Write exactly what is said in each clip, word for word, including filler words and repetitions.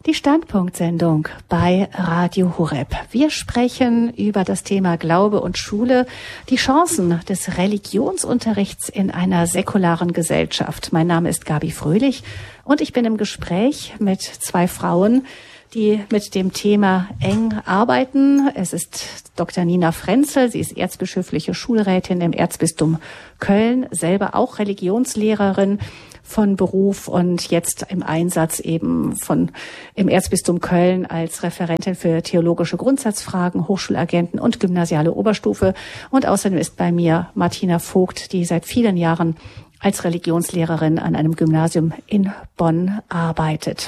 Die Standpunktsendung bei Radio Horeb. Wir sprechen über das Thema Glaube und Schule, die Chancen des Religionsunterrichts in einer säkularen Gesellschaft. Mein Name ist Gabi Fröhlich und ich bin im Gespräch mit zwei Frauen, die mit dem Thema eng arbeiten. Es ist Doktor Nina Frenzel, sie ist erzbischöfliche Schulrätin im Erzbistum Köln, selber auch Religionslehrerin von Beruf und jetzt im Einsatz eben von im Erzbistum Köln als Referentin für theologische Grundsatzfragen, Hochschulagenten und gymnasiale Oberstufe. Und außerdem ist bei mir Martina Vogt, die seit vielen Jahren als Religionslehrerin an einem Gymnasium in Bonn arbeitet.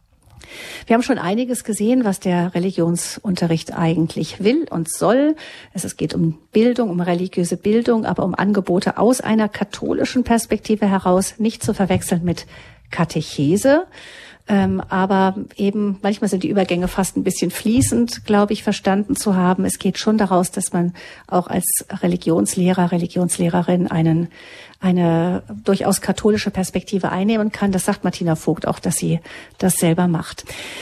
Wir haben schon einiges gesehen, was der Religionsunterricht eigentlich will und soll. Es geht um Bildung, um religiöse Bildung, aber um Angebote aus einer katholischen Perspektive heraus, nicht zu verwechseln mit Katechese. Ähm, aber eben manchmal sind die Übergänge fast ein bisschen fließend, glaube ich, verstanden zu haben. Es geht schon daraus, dass man auch als Religionslehrer, Religionslehrerin einen eine durchaus katholische Perspektive einnehmen kann. Das sagt Martina Vogt auch, dass sie das selber macht.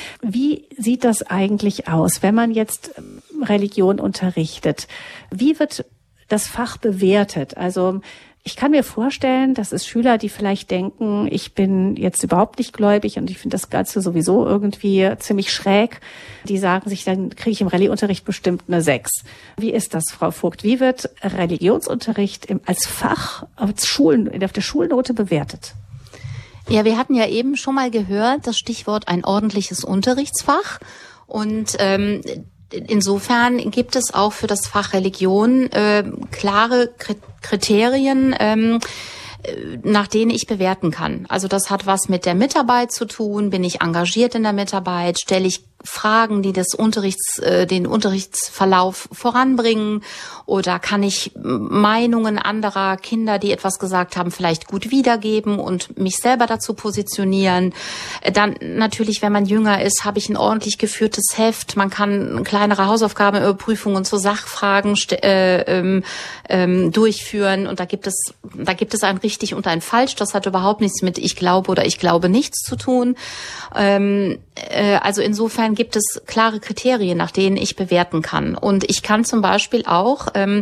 Wie sieht das eigentlich aus, wenn man jetzt Religion unterrichtet? Wie wird das Fach bewertet? Also ich kann mir vorstellen, dass es Schüler, die vielleicht denken, ich bin jetzt überhaupt nicht gläubig und ich finde das Ganze sowieso irgendwie ziemlich schräg, die sagen sich, dann kriege ich im Rallye-Unterricht bestimmt eine sechs. Wie ist das, Frau Vogt? Wie wird Religionsunterricht im, als Fach als Schulen, auf der Schulnote bewertet? Ja, wir hatten ja eben schon mal gehört, das Stichwort ein ordentliches Unterrichtsfach. Und ähm, insofern gibt es auch für das Fach Religion äh, klare Kriterien, ähm, nach denen ich bewerten kann. Also das hat was mit der Mitarbeit zu tun. Bin ich engagiert in der Mitarbeit? Stelle ich Fragen, die das Unterrichts, äh, den Unterrichtsverlauf voranbringen? Oder kann ich Meinungen anderer Kinder, die etwas gesagt haben, vielleicht gut wiedergeben und mich selber dazu positionieren? Dann natürlich, wenn man jünger ist, habe ich ein ordentlich geführtes Heft. Man kann kleinere Hausaufgabenüberprüfungen zu Sachfragen äh, ähm, ähm, durchführen. Und da gibt es, da gibt es ein richtig und ein falsch. Das hat überhaupt nichts mit ich glaube oder ich glaube nichts zu tun. Ähm, äh, also insofern gibt es klare Kriterien, nach denen ich bewerten kann. Und ich kann zum Beispiel auch ähm,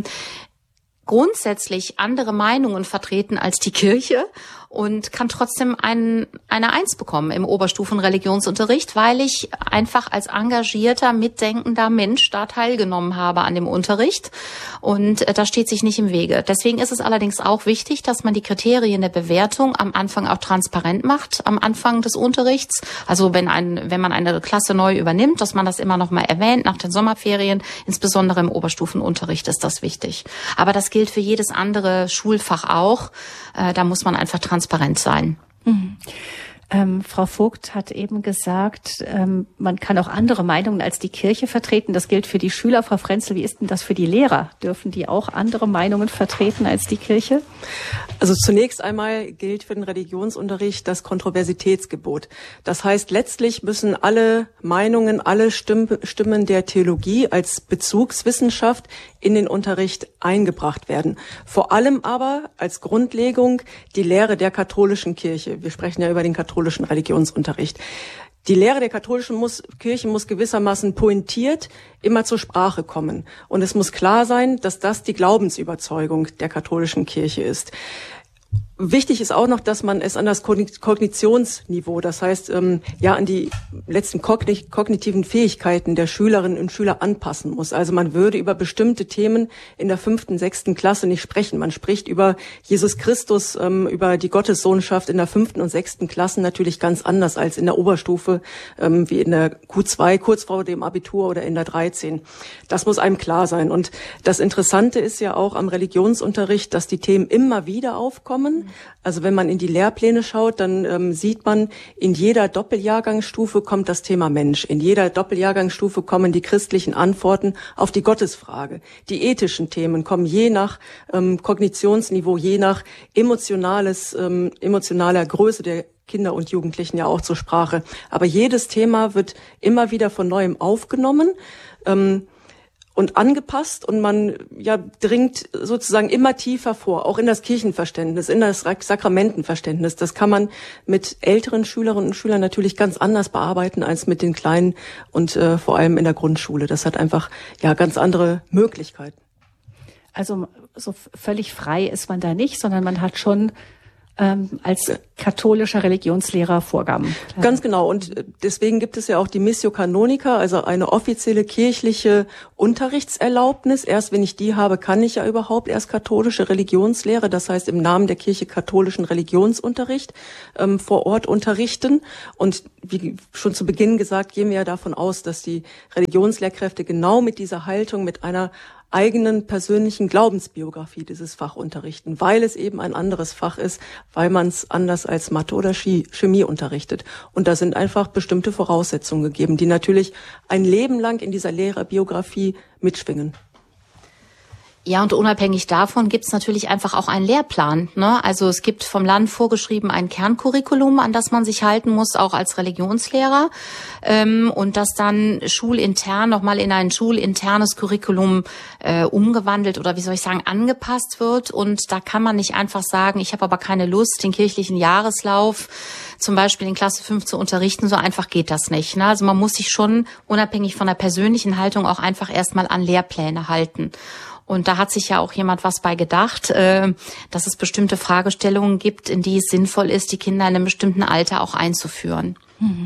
grundsätzlich andere Meinungen vertreten als die Kirche und kann trotzdem ein, eine Eins bekommen im Oberstufenreligionsunterricht, weil ich einfach als engagierter, mitdenkender Mensch da teilgenommen habe an dem Unterricht. Und äh, das steht sich nicht im Wege. Deswegen ist es allerdings auch wichtig, dass man die Kriterien der Bewertung am Anfang auch transparent macht, am Anfang des Unterrichts. Also wenn ein, wenn man eine Klasse neu übernimmt, dass man das immer noch mal erwähnt nach den Sommerferien. Insbesondere im Oberstufenunterricht ist das wichtig. Aber das gilt für jedes andere Schulfach auch. Äh, da muss man einfach transparent transparent sein. Mhm. Ähm, Frau Vogt hat eben gesagt, ähm, man kann auch andere Meinungen als die Kirche vertreten. Das gilt für die Schüler. Frau Frenzel, wie ist denn das für die Lehrer? Dürfen die auch andere Meinungen vertreten als die Kirche? Also zunächst einmal gilt für den Religionsunterricht das Kontroversitätsgebot. Das heißt, letztlich müssen alle Meinungen, alle Stimmen der Theologie als Bezugswissenschaft in den Unterricht eingebracht werden. Vor allem aber als Grundlegung die Lehre der katholischen Kirche. Wir sprechen ja über den katholischen Religionsunterricht. Die Lehre der katholischen muss, Kirche muss gewissermaßen pointiert immer zur Sprache kommen. Und es muss klar sein, dass das die Glaubensüberzeugung der katholischen Kirche ist. Wichtig ist auch noch, dass man es an das Kognitionsniveau, das heißt, ähm, ja, an die letzten kognitiven Fähigkeiten der Schülerinnen und Schüler anpassen muss. Also man würde über bestimmte Themen in der fünften, sechsten Klasse nicht sprechen. Man spricht über Jesus Christus, ähm, über die Gottessohnschaft in der fünften und sechsten Klasse natürlich ganz anders als in der Oberstufe, ähm, wie in der Q zwei, kurz vor dem Abitur oder in der dreizehn. Das muss einem klar sein. Und das Interessante ist ja auch am Religionsunterricht, dass die Themen immer wieder aufkommen. Also wenn man in die Lehrpläne schaut, dann ähm, sieht man, in jeder Doppeljahrgangsstufe kommt das Thema Mensch. In jeder Doppeljahrgangsstufe kommen die christlichen Antworten auf die Gottesfrage. Die ethischen Themen kommen je nach ähm, Kognitionsniveau, je nach emotionales, ähm, emotionaler Größe der Kinder und Jugendlichen ja auch zur Sprache. Aber jedes Thema wird immer wieder von Neuem aufgenommen. Ähm, und angepasst und man ja dringt sozusagen immer tiefer vor, auch in das Kirchenverständnis, in das Sakramentenverständnis. Das kann man mit älteren Schülerinnen und Schülern natürlich ganz anders bearbeiten als mit den Kleinen und äh, vor allem in der Grundschule. Das hat einfach ja ganz andere Möglichkeiten. Also so völlig frei ist man da nicht, sondern man hat schon Ähm, als katholischer Religionslehrer Vorgaben. Ganz genau. Und deswegen gibt es ja auch die Missio Canonica, also eine offizielle kirchliche Unterrichtserlaubnis. Erst wenn ich die habe, kann ich ja überhaupt erst katholische Religionslehre, das heißt im Namen der Kirche katholischen Religionsunterricht ähm, vor Ort unterrichten. Und wie schon zu Beginn gesagt, gehen wir ja davon aus, dass die Religionslehrkräfte genau mit dieser Haltung, mit einer eigenen persönlichen Glaubensbiografie dieses Fach unterrichten, weil es eben ein anderes Fach ist, weil man es anders als Mathe oder Chemie unterrichtet. Und da sind einfach bestimmte Voraussetzungen gegeben, die natürlich ein Leben lang in dieser Lehrerbiografie mitschwingen. Ja, und unabhängig davon gibt es natürlich einfach auch einen Lehrplan, ne? Also es gibt vom Land vorgeschrieben ein Kerncurriculum, an das man sich halten muss, auch als Religionslehrer, ähm, und das dann schulintern nochmal in ein schulinternes Curriculum äh, umgewandelt oder wie soll ich sagen, angepasst wird. Und da kann man nicht einfach sagen, ich habe aber keine Lust, den kirchlichen Jahreslauf zum Beispiel in Klasse fünf zu unterrichten. So einfach geht das nicht, ne? Also man muss sich schon unabhängig von der persönlichen Haltung auch einfach erstmal an Lehrpläne halten. Und da hat sich ja auch jemand was bei gedacht, äh, dass es bestimmte Fragestellungen gibt, in die es sinnvoll ist, die Kinder in einem bestimmten Alter auch einzuführen. Mhm.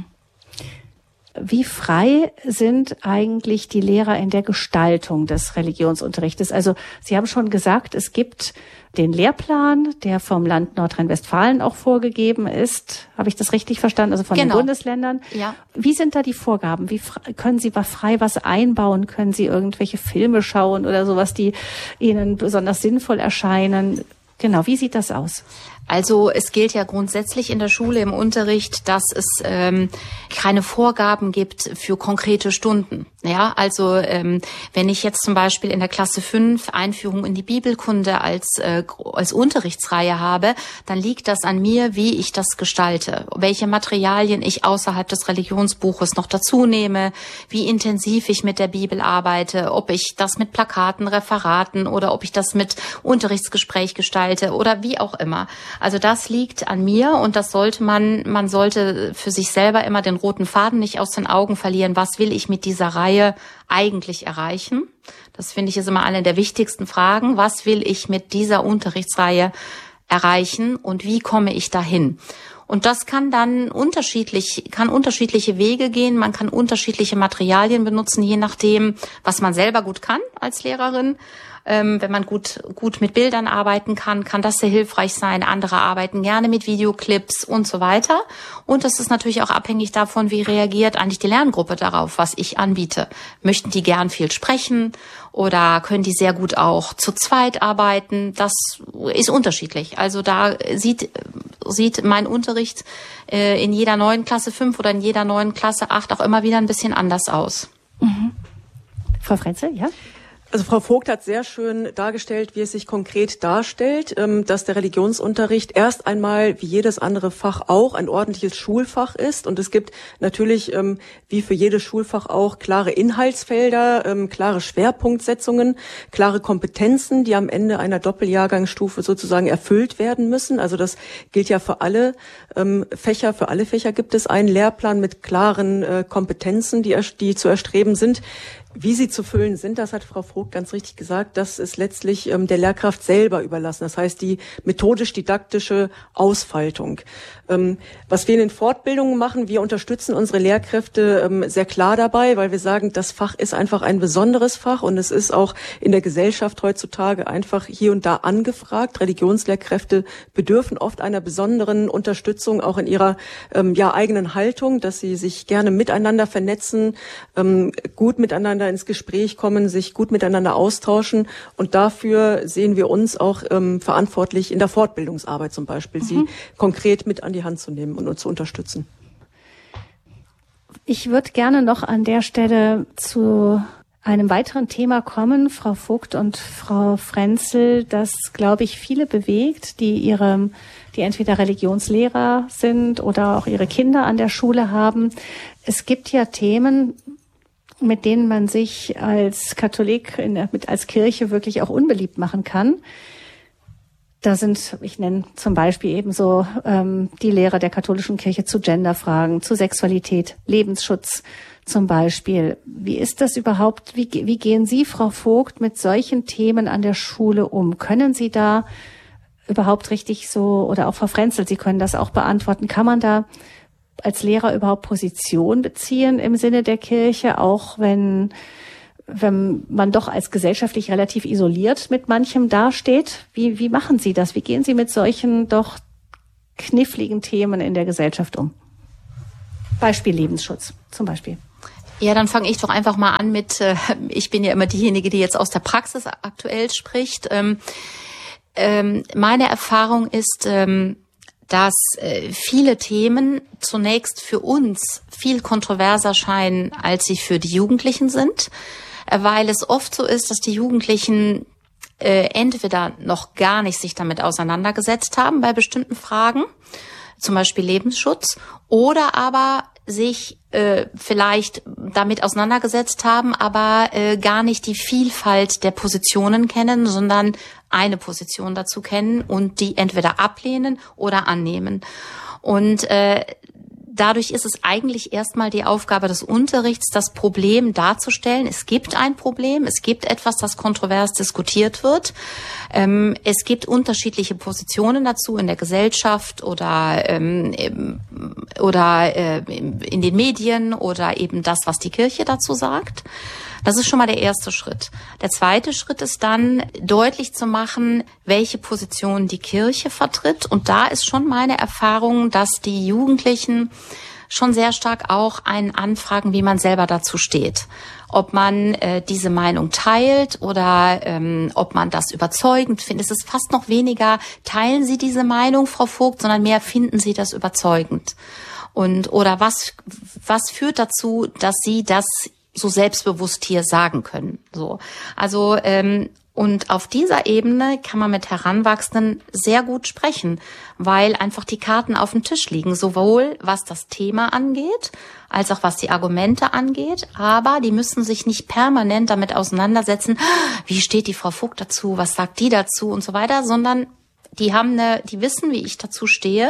Wie frei sind eigentlich die Lehrer in der Gestaltung des Religionsunterrichtes? Also Sie haben schon gesagt, es gibt den Lehrplan, der vom Land Nordrhein-Westfalen auch vorgegeben ist. Habe ich das richtig verstanden? Also von genau. den Bundesländern. Ja. Wie sind da die Vorgaben? Wie können Sie frei was einbauen? Können Sie irgendwelche Filme schauen oder sowas, die Ihnen besonders sinnvoll erscheinen? Genau, wie sieht das aus? Also es gilt ja grundsätzlich in der Schule im Unterricht, dass es ähm, keine Vorgaben gibt für konkrete Stunden. Ja, also ähm, wenn ich jetzt zum Beispiel in der Klasse fünf Einführung in die Bibelkunde als äh, als Unterrichtsreihe habe, dann liegt das an mir, wie ich das gestalte, welche Materialien ich außerhalb des Religionsbuches noch dazu nehme, wie intensiv ich mit der Bibel arbeite, ob ich das mit Plakaten, Referaten oder ob ich das mit Unterrichtsgespräch gestalte oder wie auch immer. Also das liegt an mir und das sollte man, man sollte für sich selber immer den roten Faden nicht aus den Augen verlieren. Was will ich mit dieser Reihe eigentlich erreichen? Das finde ich ist immer eine der wichtigsten Fragen. Was will ich mit dieser Unterrichtsreihe erreichen und wie komme ich dahin? Und das kann dann unterschiedlich, kann unterschiedliche Wege gehen. Man kann unterschiedliche Materialien benutzen, je nachdem, was man selber gut kann als Lehrerin. Ähm, wenn man gut gut mit Bildern arbeiten kann, kann das sehr hilfreich sein. Andere arbeiten gerne mit Videoclips und so weiter. Und das ist natürlich auch abhängig davon, wie reagiert eigentlich die Lerngruppe darauf, was ich anbiete. Möchten die gern viel sprechen oder können die sehr gut auch zu zweit arbeiten? Das ist unterschiedlich. Also da sieht sieht mein Unterricht äh, in jeder neuen Klasse fünf oder in jeder neuen Klasse acht auch immer wieder ein bisschen anders aus. Mhm. Frau Frenzel, ja? Also Frau Vogt hat sehr schön dargestellt, wie es sich konkret darstellt, dass der Religionsunterricht erst einmal wie jedes andere Fach auch ein ordentliches Schulfach ist. Und es gibt natürlich wie für jedes Schulfach auch klare Inhaltsfelder, klare Schwerpunktsetzungen, klare Kompetenzen, die am Ende einer Doppeljahrgangsstufe sozusagen erfüllt werden müssen. Also das gilt ja für alle Fächer. Für alle Fächer gibt es einen Lehrplan mit klaren Kompetenzen, die, die zu erstreben sind. Wie sie zu füllen sind, das hat Frau Vogt ganz richtig gesagt, das ist letztlich ähm, der Lehrkraft selber überlassen. Das heißt, die methodisch-didaktische Ausfaltung. Ähm, was wir in den Fortbildungen machen, wir unterstützen unsere Lehrkräfte ähm, sehr klar dabei, weil wir sagen, das Fach ist einfach ein besonderes Fach und es ist auch in der Gesellschaft heutzutage einfach hier und da angefragt. Religionslehrkräfte bedürfen oft einer besonderen Unterstützung, auch in ihrer ähm, ja, eigenen Haltung, dass sie sich gerne miteinander vernetzen, ähm, gut miteinander ins Gespräch kommen, sich gut miteinander austauschen. Und dafür sehen wir uns auch ähm, verantwortlich in der Fortbildungsarbeit zum Beispiel, mhm. sie konkret mit an die Hand zu nehmen und uns zu unterstützen. Ich würde gerne noch an der Stelle zu einem weiteren Thema kommen, Frau Vogt und Frau Frenzel, das, glaube ich, viele bewegt, die ihre, die entweder Religionslehrer sind oder auch ihre Kinder an der Schule haben. Es gibt ja Themen, mit denen man sich als Katholik, in der, mit, als Kirche wirklich auch unbeliebt machen kann. Da sind, ich nenne zum Beispiel ebenso ähm, die Lehre der katholischen Kirche zu Genderfragen, zu Sexualität, Lebensschutz zum Beispiel. Wie ist das überhaupt? Wie, wie gehen Sie, Frau Vogt, mit solchen Themen an der Schule um? Können Sie da überhaupt richtig so, oder auch Frau Frenzel, Sie können das auch beantworten, kann man da als Lehrer überhaupt Position beziehen im Sinne der Kirche, auch wenn wenn man doch als gesellschaftlich relativ isoliert mit manchem dasteht? Wie, wie machen Sie das? Wie gehen Sie mit solchen doch kniffligen Themen in der Gesellschaft um? Beispiel Lebensschutz zum Beispiel. Ja, dann fange ich doch einfach mal an mit, äh, ich bin ja immer diejenige, die jetzt aus der Praxis aktuell spricht. Ähm, ähm, meine Erfahrung ist, ähm, dass äh, viele Themen zunächst für uns viel kontroverser scheinen, als sie für die Jugendlichen sind, äh, weil es oft so ist, dass die Jugendlichen äh, entweder noch gar nicht sich damit auseinandergesetzt haben bei bestimmten Fragen, zum Beispiel Lebensschutz, oder aber sich äh, vielleicht damit auseinandergesetzt haben, aber äh, gar nicht die Vielfalt der Positionen kennen, sondern eine Position dazu kennen und die entweder ablehnen oder annehmen. Und äh, dadurch ist es eigentlich erstmal die Aufgabe des Unterrichts, das Problem darzustellen. Es gibt ein Problem, es gibt etwas, das kontrovers diskutiert wird. Ähm, es gibt unterschiedliche Positionen dazu in der Gesellschaft oder ähm, oder äh, in den Medien oder eben das, was die Kirche dazu sagt. Das ist schon mal der erste Schritt. Der zweite Schritt ist dann, deutlich zu machen, welche Position die Kirche vertritt. Und da ist schon meine Erfahrung, dass die Jugendlichen schon sehr stark auch einen anfragen, wie man selber dazu steht. Ob man äh, diese Meinung teilt oder ähm, ob man das überzeugend findet. Es ist fast noch weniger, teilen Sie diese Meinung, Frau Vogt, sondern mehr, finden Sie das überzeugend. Und oder was was führt dazu, dass Sie das so selbstbewusst hier sagen können. So, also ähm, und auf dieser Ebene kann man mit Heranwachsenden sehr gut sprechen, weil einfach die Karten auf dem Tisch liegen, sowohl was das Thema angeht, als auch was die Argumente angeht. Aber die müssen sich nicht permanent damit auseinandersetzen, wie steht die Frau Vogt dazu, was sagt die dazu und so weiter, sondern die haben eine, die wissen, wie ich dazu stehe.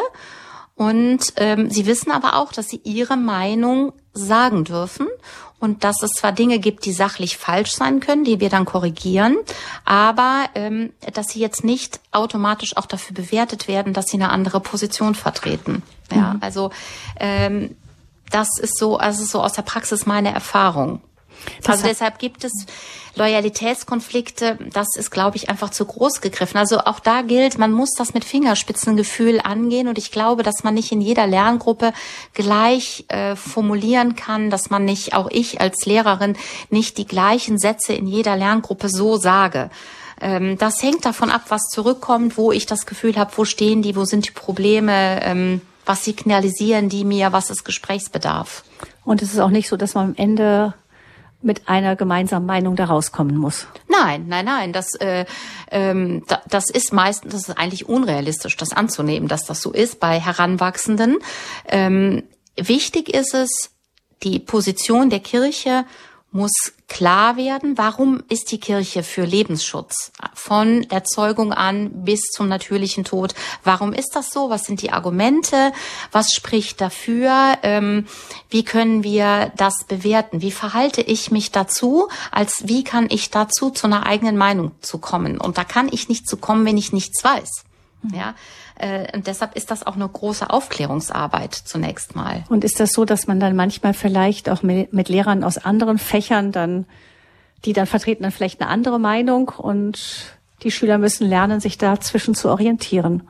Und ähm, sie wissen aber auch, dass sie ihre Meinung sagen dürfen und dass es zwar Dinge gibt, die sachlich falsch sein können, die wir dann korrigieren, aber ähm, dass sie jetzt nicht automatisch auch dafür bewertet werden, dass sie eine andere Position vertreten. Ja, mhm. also ähm, das ist so, also so aus der Praxis meine Erfahrung. Das also deshalb gibt es Loyalitätskonflikte, das ist, glaube ich, einfach zu groß gegriffen. Also auch da gilt, man muss das mit Fingerspitzengefühl angehen und ich glaube, dass man nicht in jeder Lerngruppe gleich äh, formulieren kann, dass man nicht, auch ich als Lehrerin, nicht die gleichen Sätze in jeder Lerngruppe so sage. Ähm, das hängt davon ab, was zurückkommt, wo ich das Gefühl habe, wo stehen die, wo sind die Probleme, ähm, was signalisieren die mir, was ist Gesprächsbedarf. Und es ist auch nicht so, dass man am Ende mit einer gemeinsamen Meinung da rauskommen muss. Nein, nein, nein. Das, äh, ähm, da, das ist meistens, das ist eigentlich unrealistisch, das anzunehmen, dass das so ist bei Heranwachsenden. Ähm, wichtig ist es, die Position der Kirche muss klar werden. Warum ist die Kirche für Lebensschutz? Von der Zeugung an bis zum natürlichen Tod. Warum ist das so? Was sind die Argumente? Was spricht dafür? Ähm, wie können wir das bewerten? Wie verhalte ich mich dazu? Als wie kann ich dazu zu einer eigenen Meinung zu kommen? Und da kann ich nicht zu kommen, wenn ich nichts weiß. Mhm. Ja. Und deshalb ist das auch eine große Aufklärungsarbeit zunächst mal. Und ist das so, dass man dann manchmal vielleicht auch mit, mit Lehrern aus anderen Fächern dann, die dann vertreten dann vielleicht eine andere Meinung und die Schüler müssen lernen, sich dazwischen zu orientieren?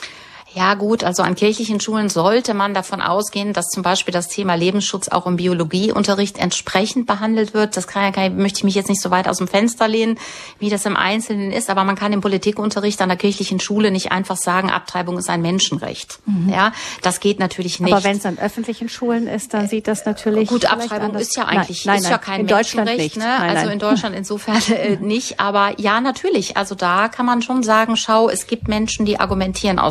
Ja gut, also an kirchlichen Schulen sollte man davon ausgehen, dass zum Beispiel das Thema Lebensschutz auch im Biologieunterricht entsprechend behandelt wird. Das kann, kann, möchte ich mich jetzt nicht so weit aus dem Fenster lehnen, wie das im Einzelnen ist, aber man kann im Politikunterricht an der kirchlichen Schule nicht einfach sagen, Abtreibung ist ein Menschenrecht. Mhm. Ja, das geht natürlich nicht. Aber wenn es an öffentlichen Schulen ist, dann sieht das natürlich gut. Abtreibung ist ja eigentlich nein, nein, ist ja kein in Menschenrecht. Nicht. Ne? Nein, also nein. in Deutschland insofern äh, nicht. Aber ja, natürlich. Also da kann man schon sagen, schau, es gibt Menschen, die argumentieren aus dieser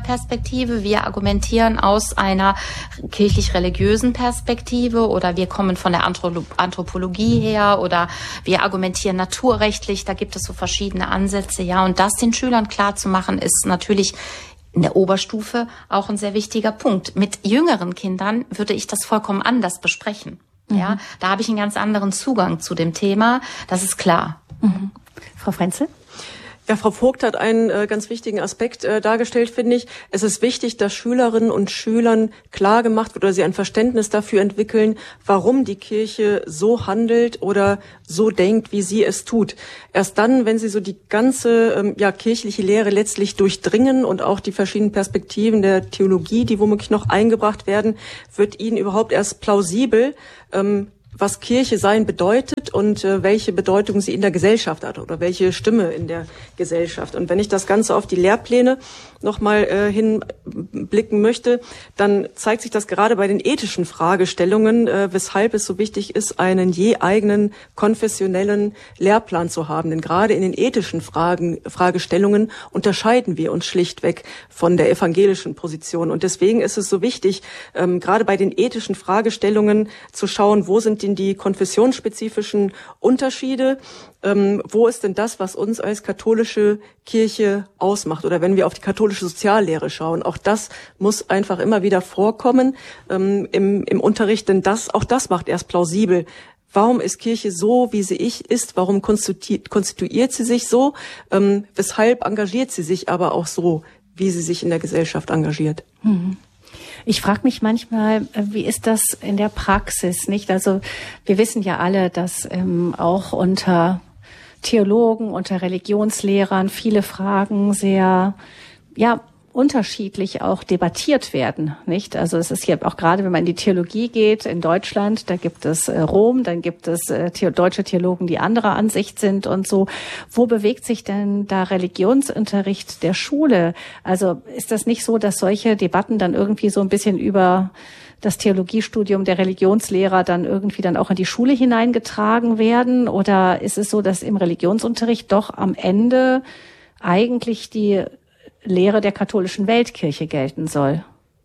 Perspektive, wir argumentieren aus einer kirchlich-religiösen Perspektive oder wir kommen von der Anthropologie her oder wir argumentieren naturrechtlich, da gibt es so verschiedene Ansätze, ja, und das den Schülern klar zu machen, ist natürlich in der Oberstufe auch ein sehr wichtiger Punkt. Mit jüngeren Kindern würde ich das vollkommen anders besprechen. Mhm. Ja, da habe ich einen ganz anderen Zugang zu dem Thema, das ist klar. Mhm. Frau Frenzel? Ja, Frau Vogt hat einen äh, ganz wichtigen Aspekt äh, dargestellt, finde ich. Es ist wichtig, dass Schülerinnen und Schülern klar gemacht wird oder sie ein Verständnis dafür entwickeln, warum die Kirche so handelt oder so denkt, wie sie es tut. Erst dann, wenn sie so die ganze ähm, ja, kirchliche Lehre letztlich durchdringen und auch die verschiedenen Perspektiven der Theologie, die womöglich noch eingebracht werden, wird ihnen überhaupt erst plausibel, ähm, was Kirche sein bedeutet und äh, welche Bedeutung sie in der Gesellschaft hat oder welche Stimme in der Gesellschaft. Und wenn ich das Ganze auf die Lehrpläne nochmal äh, hinblicken möchte, dann zeigt sich das gerade bei den ethischen Fragestellungen, äh, weshalb es so wichtig ist, einen je eigenen konfessionellen Lehrplan zu haben. Denn gerade in den ethischen Fragen, Fragestellungen unterscheiden wir uns schlichtweg von der evangelischen Position. Und deswegen ist es so wichtig, ähm, gerade bei den ethischen Fragestellungen zu schauen, wo sind die die konfessionsspezifischen Unterschiede, ähm, wo ist denn das, was uns als katholische Kirche ausmacht? Oder wenn wir auf die katholische Soziallehre schauen, auch das muss einfach immer wieder vorkommen ähm, im, im Unterricht, denn das, auch das macht erst plausibel. Warum ist Kirche so, wie sie ich ist? Warum konstituiert, konstituiert sie sich so? Ähm, weshalb engagiert sie sich aber auch so, wie sie sich in der Gesellschaft engagiert? Mhm. Ich frage mich manchmal, wie ist das in der Praxis, nicht? Also wir wissen ja alle, dass ähm, auch unter Theologen, unter Religionslehrern viele Fragen sehr, ja, unterschiedlich auch debattiert werden, nicht? Also es ist hier auch gerade, wenn man in die Theologie geht, in Deutschland, da gibt es äh, Rom, dann gibt es äh, The- deutsche Theologen, die anderer Ansicht sind und so. Wo bewegt sich denn da Religionsunterricht der Schule? Also ist das nicht so, dass solche Debatten dann irgendwie so ein bisschen über das Theologiestudium der Religionslehrer dann irgendwie dann auch in die Schule hineingetragen werden? Oder ist es so, dass im Religionsunterricht doch am Ende eigentlich die Lehre der katholischen Weltkirche gelten soll?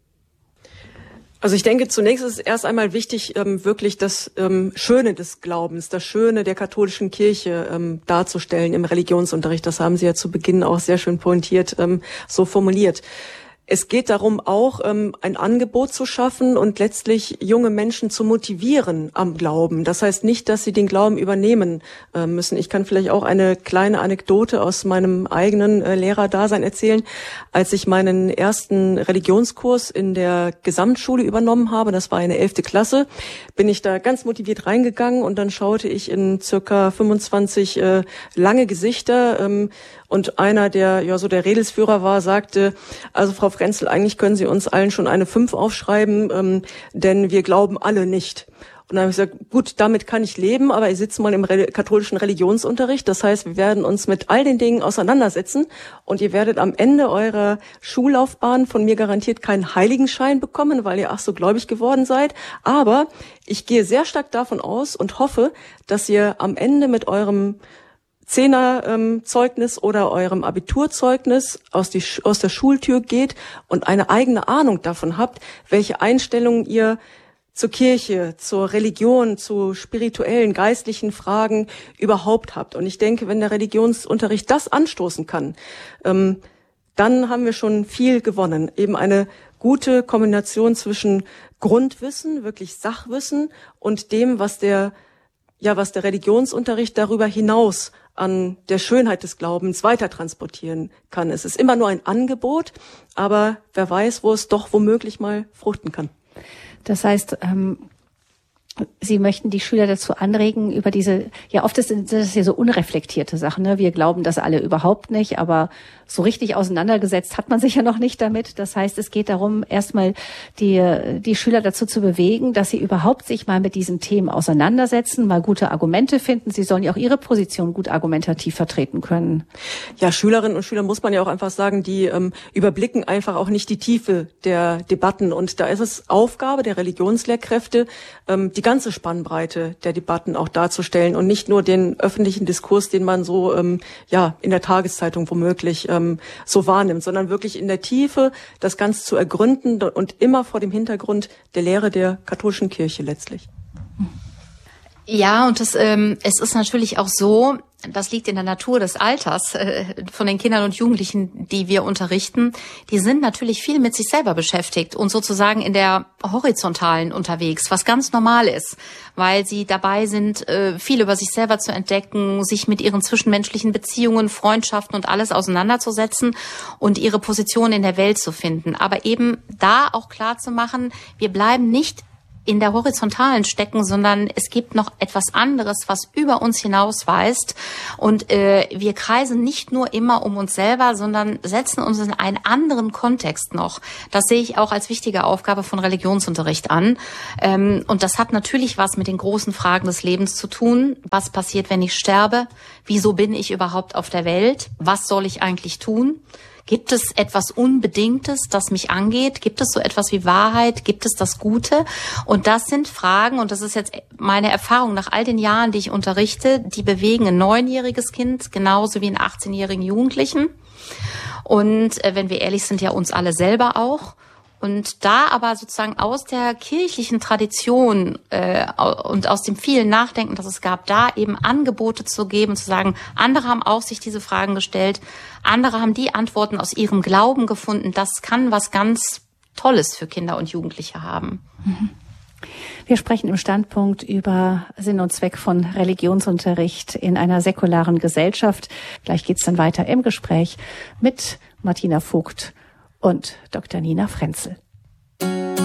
Also ich denke, zunächst ist es erst einmal wichtig, ähm, wirklich das ähm, Schöne des Glaubens, das Schöne der katholischen Kirche ähm, darzustellen im Religionsunterricht. Das haben Sie ja zu Beginn auch sehr schön pointiert ähm, so formuliert. Es geht darum, auch ähm, ein Angebot zu schaffen und letztlich junge Menschen zu motivieren am Glauben. Das heißt nicht, dass sie den Glauben übernehmen äh, müssen. Ich kann vielleicht auch eine kleine Anekdote aus meinem eigenen äh, Lehrerdasein erzählen. Als ich meinen ersten Religionskurs in der Gesamtschule übernommen habe, das war eine elfte Klasse, bin ich da ganz motiviert reingegangen und dann schaute ich in circa fünfundzwanzig äh, lange Gesichter ähm, und einer, der ja so der Redelsführer war, sagte, also Frau Frenzel, eigentlich können Sie uns allen schon eine fünf aufschreiben, ähm, denn wir glauben alle nicht. Und dann habe ich gesagt, gut, damit kann ich leben, aber ich sitze mal im Re- katholischen Religionsunterricht. Das heißt, wir werden uns mit all den Dingen auseinandersetzen und ihr werdet am Ende eurer Schullaufbahn von mir garantiert keinen Heiligenschein bekommen, weil ihr ach so gläubig geworden seid. Aber ich gehe sehr stark davon aus und hoffe, dass ihr am Ende mit eurem Zehnerzeugnis ähm, oder eurem Abiturzeugnis aus, die, aus der Schultür geht und eine eigene Ahnung davon habt, welche Einstellungen ihr zur Kirche, zur Religion, zu spirituellen, geistlichen Fragen überhaupt habt. Und ich denke, wenn der Religionsunterricht das anstoßen kann, ähm, dann haben wir schon viel gewonnen. Eben eine gute Kombination zwischen Grundwissen, wirklich Sachwissen und dem, was der ja, was der Religionsunterricht darüber hinaus an der Schönheit des Glaubens weiter transportieren kann. Es ist immer nur ein Angebot, aber wer weiß, wo es doch womöglich mal fruchten kann. Das heißt, ähm, Sie möchten die Schüler dazu anregen, über diese, ja oft sind das ja so unreflektierte Sachen, ne? Wir glauben das alle überhaupt nicht, aber so richtig auseinandergesetzt hat man sich ja noch nicht damit. Das heißt, es geht darum, erstmal die, die Schüler dazu zu bewegen, dass sie überhaupt sich mal mit diesen Themen auseinandersetzen, mal gute Argumente finden. Sie sollen ja auch ihre Position gut argumentativ vertreten können. Ja, Schülerinnen und Schüler muss man ja auch einfach sagen, die ähm, überblicken einfach auch nicht die Tiefe der Debatten. Und da ist es Aufgabe der Religionslehrkräfte, ähm, die die ganze Spannbreite der Debatten auch darzustellen und nicht nur den öffentlichen Diskurs, den man so ähm, ja in der Tageszeitung womöglich ähm, so wahrnimmt, sondern wirklich in der Tiefe das Ganze zu ergründen und immer vor dem Hintergrund der Lehre der katholischen Kirche letztlich. Ja, und das, ähm, es ist natürlich auch so, das liegt in der Natur des Alters äh, von den Kindern und Jugendlichen, die wir unterrichten. Die sind natürlich viel mit sich selber beschäftigt und sozusagen in der Horizontalen unterwegs, was ganz normal ist, weil sie dabei sind, äh, viel über sich selber zu entdecken, sich mit ihren zwischenmenschlichen Beziehungen, Freundschaften und alles auseinanderzusetzen und ihre Position in der Welt zu finden. Aber eben da auch klar zu machen, wir bleiben nicht in der Horizontalen stecken, sondern es gibt noch etwas anderes, was über uns hinausweist. Und äh, wir kreisen nicht nur immer um uns selber, sondern setzen uns in einen anderen Kontext noch. Das sehe ich auch als wichtige Aufgabe von Religionsunterricht an. Ähm, und das hat natürlich was mit den großen Fragen des Lebens zu tun. Was passiert, wenn ich sterbe? Wieso bin ich überhaupt auf der Welt? Was soll ich eigentlich tun? Gibt es etwas Unbedingtes, das mich angeht? Gibt es so etwas wie Wahrheit? Gibt es das Gute? Und das sind Fragen, und das ist jetzt meine Erfahrung nach all den Jahren, die ich unterrichte, die bewegen ein neunjähriges Kind genauso wie einen achtzehnjährigen Jugendlichen. Und äh, wenn wir ehrlich sind, ja uns alle selber auch. Und da aber sozusagen aus der kirchlichen Tradition äh, und aus dem vielen Nachdenken, das es gab, da eben Angebote zu geben, zu sagen, andere haben auch sich diese Fragen gestellt, andere haben die Antworten aus ihrem Glauben gefunden. Das kann was ganz Tolles für Kinder und Jugendliche haben. Wir sprechen im Standpunkt über Sinn und Zweck von Religionsunterricht in einer säkularen Gesellschaft. Gleich geht's dann weiter im Gespräch mit Martina Vogt und Doktor Nina Frenzel.